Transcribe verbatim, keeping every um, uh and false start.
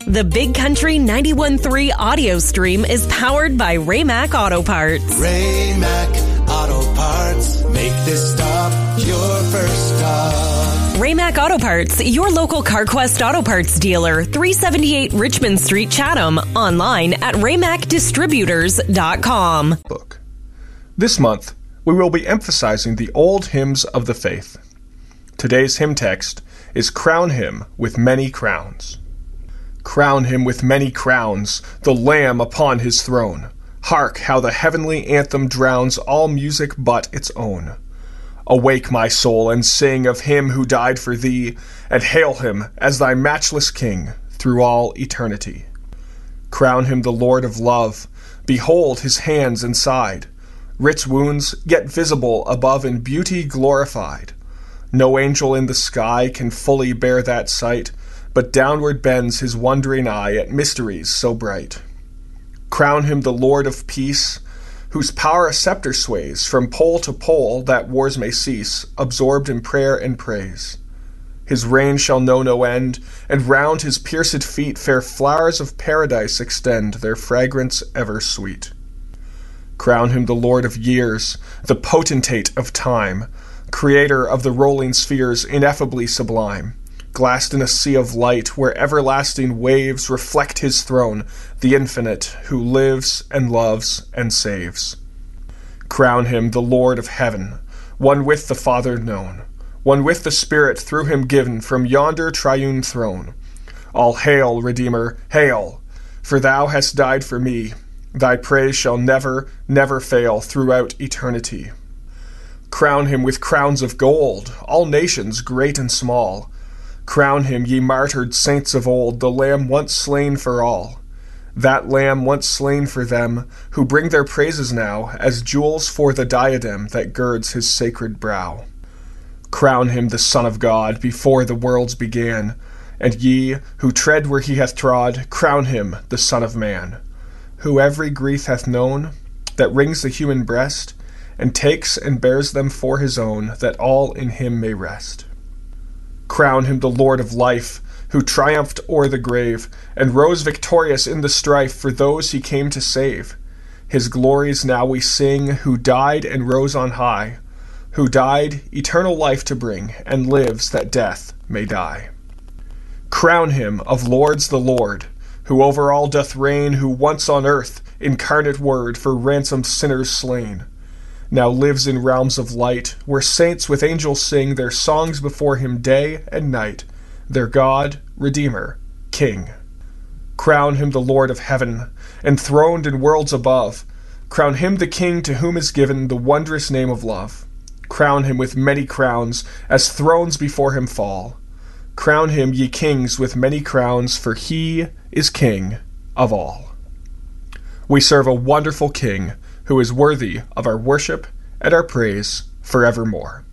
The Big Country ninety-one point three audio stream is powered by Ray-Mac Auto Parts. Ray-Mac Auto Parts. Make this stop your first stop. Ray-Mac Auto Parts, your local CarQuest Auto Parts dealer, three seventy-eight Richmond Street, Chatham. Online at ray mac distributors dot com. Book. This month, we will be emphasizing the old hymns of the faith. Today's hymn text is Crown Him with Many Crowns. Crown him with many crowns, the Lamb upon his throne. Hark how the heavenly anthem drowns all music but its own. Awake, my soul, and sing of him who died for thee, and hail him as thy matchless King through all eternity. Crown him the Lord of love. Behold his hands and side, rich wounds, yet visible above in beauty glorified. No angel in the sky can fully bear that sight, but downward bends his wondering eye at mysteries so bright. Crown him the Lord of peace, whose power a scepter sways from pole to pole that wars may cease, absorbed in prayer and praise. His reign shall know no end, and round his pierced feet fair flowers of paradise extend their fragrance ever sweet. Crown him the Lord of years, the potentate of time, creator of the rolling spheres ineffably sublime, glassed in a sea of light where everlasting waves reflect his throne, the infinite, who lives and loves and saves. Crown him the Lord of heaven, one with the Father known, one with the Spirit through him given from yonder triune throne. All hail, Redeemer, hail! For thou hast died for me. Thy praise shall never, never fail throughout eternity. Crown him with crowns of gold, all nations great and small. Crown him, ye martyred saints of old, the Lamb once slain for all. That Lamb once slain for them, who bring their praises now as jewels for the diadem that girds his sacred brow. Crown him the Son of God before the worlds began, and ye, who tread where he hath trod, crown him the Son of Man, who every grief hath known, that wrings the human breast, and takes and bears them for his own, that all in him may rest. Crown him the Lord of life, who triumphed o'er the grave, and rose victorious in the strife for those he came to save. His glories now we sing, who died and rose on high, who died eternal life to bring, and lives that death may die. Crown him of lords the Lord, who over all doth reign, who once on earth, incarnate word for ransomed sinners slain, now lives in realms of light, where saints with angels sing their songs before him day and night, their God, Redeemer, King. Crown him the Lord of heaven, enthroned in worlds above. Crown him the King to whom is given the wondrous name of love. Crown him with many crowns, as thrones before him fall. Crown him, ye kings, with many crowns, for he is King of all. We serve a wonderful King, who is worthy of our worship and our praise forevermore.